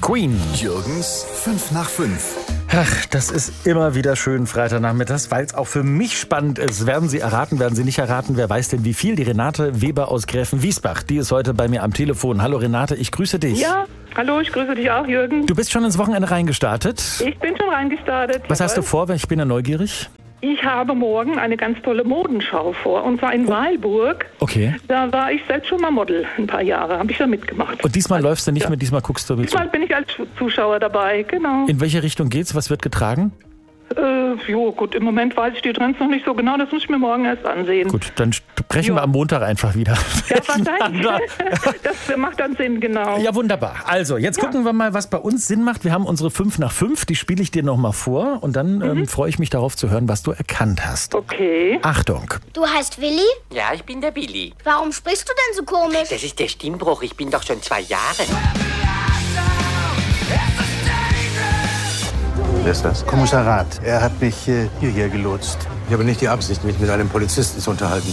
Queen. Jürgens 5 nach 5. Ach, das ist immer wieder schön Freitagnachmittags, weil es auch für mich spannend ist. Werden Sie erraten, werden Sie nicht erraten? Wer weiß denn wie viel? Die Renate Weber aus Gräfenwiesbach, die ist heute bei mir am Telefon. Hallo Renate, ich grüße dich. Ja, hallo, ich grüße dich auch, Jürgen. Du bist schon ins Wochenende reingestartet. Ich bin schon reingestartet. Was hast du vor? Ich bin ja neugierig. Ich habe morgen eine ganz tolle Modenschau vor, und zwar in Weilburg. Okay. Da war ich selbst schon mal Model, ein paar Jahre, habe ich da mitgemacht. Und diesmal läufst du nicht mit, diesmal guckst du mit. Diesmal bin ich als Zuschauer dabei, genau. In welche Richtung geht's? Was wird getragen? Jo, gut, im Moment weiß ich die Trends noch nicht so genau, das muss ich mir morgen erst ansehen. Gut, dann sprechen wir am Montag einfach wieder. Ja, wahrscheinlich. Das macht dann Sinn, genau. Ja, wunderbar. Also, jetzt gucken wir mal, was bei uns Sinn macht. Wir haben unsere 5 nach 5, die spiele ich dir nochmal vor und dann freue ich mich darauf zu hören, was du erkannt hast. Okay. Achtung. Du heißt Willi? Ja, ich bin der Willi. Warum sprichst du denn so komisch? Das ist der Stimmbruch. Ich bin doch schon 2 Jahre. Wer ist das? Kommissar Rath. Er hat mich hierher gelotst. Ich habe nicht die Absicht, mich mit einem Polizisten zu unterhalten.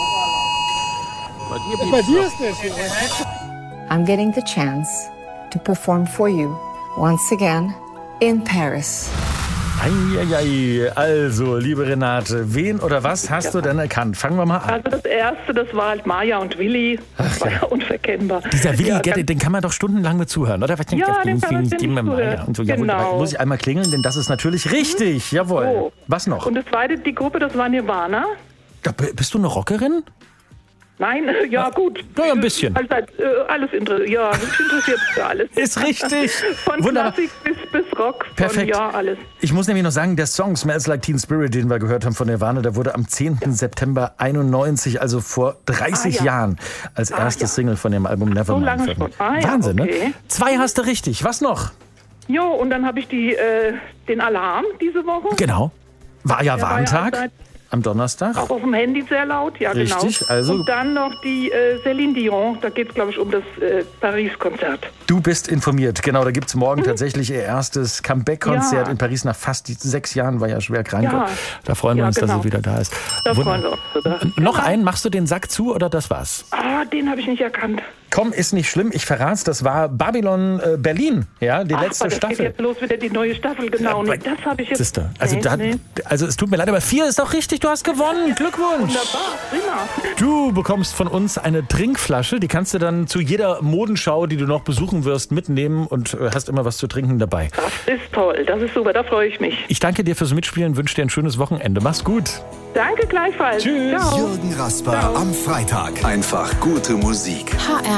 Bei dir ist das. I'm getting the chance to perform for you once again in Paris. Eieiei. Also, liebe Renate, wen oder was hast du denn erkannt? Fangen wir mal an. Also das Erste, das war halt Maja und Willi. Das war ja unverkennbar. Dieser Willi, ja, den kann man doch stundenlang mit zuhören, oder? Ja, den kann man ständig zuhören. Und so. Genau. Jawohl, muss ich einmal klingeln, denn das ist natürlich richtig. Jawohl. So. Was noch? Und das Zweite, die Gruppe, das war Nirvana. Bist du eine Rockerin? Nein, ja gut. Ja, ein bisschen. Also, alles interessiert. Ja, mich interessiert für alles. Ist richtig. Von Wunderbar. Klassik bis Rock. Perfekt. Ja, alles. Ich muss nämlich noch sagen, der Song Smells Like Teen Spirit, den wir gehört haben von Nirvana, der wurde am 10. September 91, also vor 30 Jahren, als erstes Single von dem Album Nevermind. So lange schon. Wahnsinn, okay. ne? 2 hast du richtig. Was noch? Jo, und dann habe ich den Alarm diese Woche. Genau. War ja Der Warntag. war ja Am Donnerstag. auch auf dem Handy sehr laut, ja Richtig, genau. also- Und dann noch die Céline Dion, da geht es glaube ich um das Paris-Konzert. Du bist informiert. Genau, da gibt es morgen tatsächlich ihr erstes Comeback-Konzert Ja. in Paris nach fast 6 Jahren, war ja schwer krank. Ja. Da freuen wir Ja, uns, dass genau. sie wieder da ist. Da Wunder- freuen wir uns sogar. Noch einen, machst du den Sack zu oder das war's? Den habe ich nicht erkannt. Komm, ist nicht schlimm, ich verrat's, das war Babylon Berlin, ja, die letzte das Staffel. geht jetzt los wieder die neue Staffel, genau. Nee, das habe ich jetzt... Siehste, also, Nee. also es tut mir leid, aber 4 ist doch richtig, du hast gewonnen. Glückwunsch. Wunderbar, prima. Du bekommst von uns eine Trinkflasche, die kannst du dann zu jeder Modenschau, die du noch besuchen wirst, mitnehmen und hast immer was zu trinken dabei. Das ist toll, das ist super, da freue ich mich. Ich danke dir fürs Mitspielen, wünsche dir ein schönes Wochenende. Mach's gut. Danke gleichfalls. Tschüss. Ciao. Jürgen Rasper am Freitag. Einfach gute Musik.